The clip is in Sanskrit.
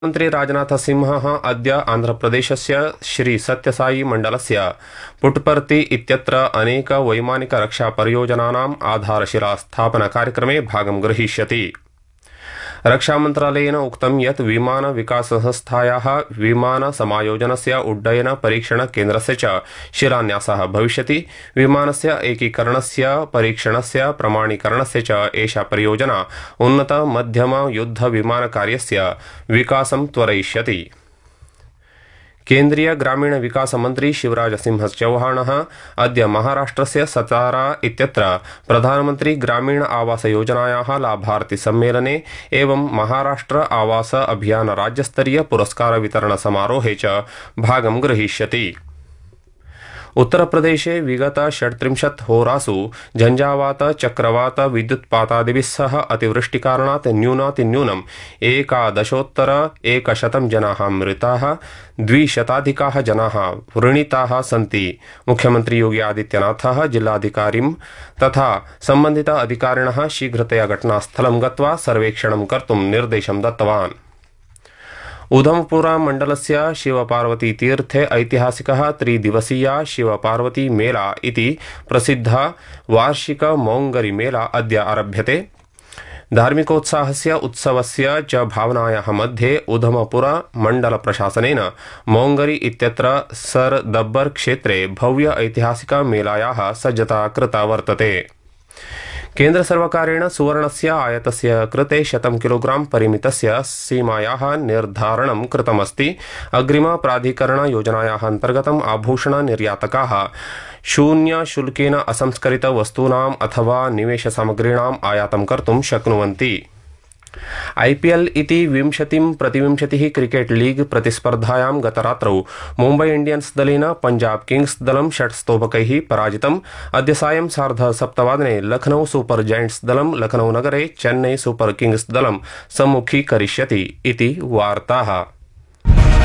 मन्त्री राजनाथ सिंहः अद्य आन्ध्रप्रदेशस्य श्री सत्यसाई मण्डलस्य पुट्टपर्ति इत्यत्र अनेक वैमानिक रक्षा परियोजनानाम् आधारशिलास्थापनकार्यक्रमे भागं ग्रहीष्यति। रक्षामन्त्रालयेन उक्तं यत् विमान विकास संस्थायाः विमान समायोजनस्य उड्डयन परीक्षण केन्द्रस्य च शिलान्यासः भविष्यति। विमानस्य एकीकरणस्य परीक्षणस्य प्रमाणीकरणस्य च एषा परियोजना उन्नत मध्यम युद्ध विमानकार्यस्य विकासं त्वरयिष्यति। केन्द्रीय ग्रामीण विकास मंत्री शिवराज सिंह चौहानः अद्य महाराष्ट्रस्य सतारा इत्यत्र प्रधानमंत्री ग्रामीण आवास योजनायाः लाभार्थी सम्मेलने एवं महाराष्ट्र आवास अभियान राज्यस्तरीय पुरस्कार वितरण समारोहे च भागं ग्रहीष्यति। उत्तरप्रदेशे विगत 37 होरासु झंझावात चक्रवात विद्युत्पातादिभिः सह अतिवृष्टिकारणात् न्यूनातिन्यूनम् 11,100 जनाः मृताः, 200 जनाः व्रणिताः सन्ति। मुख्यमंत्री योगी आदित्यनाथः जिल्लाधिकारिं तथा संबंधित अधिकारिणः शीघ्रतया घटनास्थलं गत्वा सर्वेक्षणं कर्तुं निर्देशं दत्तवान्। उधमपुरा मण्डलस्य शिवपार्वती तीर्थे ऐतिहासिकः त्रिदिवसीया शिवपार्वती मेला इति प्रसिद्धः वार्षिक मौङ्गरी मेला अद्य आरभ्यते। धार्मिकोत्साहस्य उत्सवस्य च भावनायाः मध्ये उधमपुरा मण्डल प्रशासनेन मौङ्गरी इत्यत्र सर दब्बर क्षेत्रे भव्य ऐतिहासिक मेलायाः सज्जता कृता वर्तते। केन्द्र सर्वकारेण सुवर्णस्य आयातस्य कृते 100 किलोग्राम परिमितस्य सीमायाः निर्धारणं कृतमस्ति। अग्रिम प्राधिकरण योजनायाः अन्तर्गतम् आभूषण निर्यातकाः शून्य शुल्केन असंस्करित वस्तूनाम् अथवा निवेश सामग्रीणाम् आयातं कर्तुं शक्नुवन्ति। IPL इति 20-प्रतिविंशतिः क्रिकेट लीग प्रतिस्पर्धायां गतरात्रौ मुम्बै इंडियन्स दलेन पंजाब किंग्स दलं 6 स्तोभकैः पराजितम्। अद्य सायं 7:30 लखनऊ सुपर जायंट्स दलं लखनऊ नगरे चेन्नई सुपर किंग्स दलं सम्मुखीकरिष्यति इति वार्ताः।